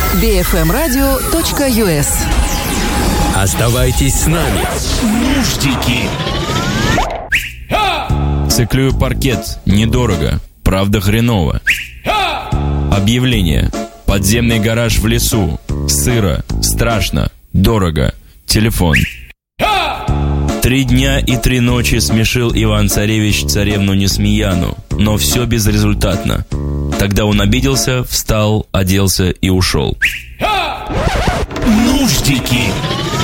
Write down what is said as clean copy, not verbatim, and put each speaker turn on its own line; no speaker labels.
bfmradio.us.
Оставайтесь с нами. Нуждики.
Циклюю паркет. Недорого. Правда хреново. Объявление. Подземный гараж в лесу. Сыро. Страшно. Дорого. Телефон. 3 дня и 3 ночи смешил Иван-царевич царевну Несмеяну, но все безрезультатно. Тогда он обиделся, встал, оделся и ушел.
Нуждики.